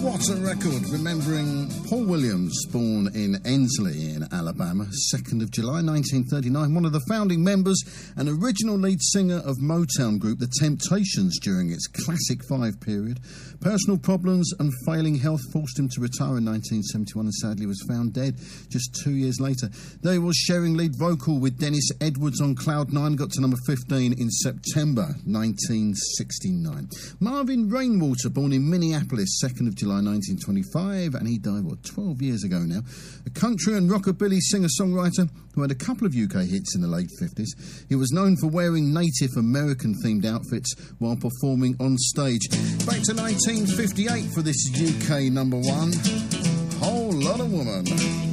What a record, remembering Paul Williams, born in Ensley in Alabama, 2nd of July 1939, one of the founding members and original lead singer of Motown group The Temptations during its Classic 5 period. Personal problems and failing health forced him to retire in 1971 and sadly was found dead just 2 years later. There he was sharing lead vocal with Dennis Edwards on Cloud 9, got to number 15 in September 1969. Marvin Rainwater, born in Minneapolis, 2nd of July 1925, and he died, 12 years ago now. A country and rockabilly singer-songwriter who had a couple of UK hits in the late 50s. He was known for wearing Native American-themed outfits while performing on stage. Back to 1958 for this UK number one, Whole Lotta Woman.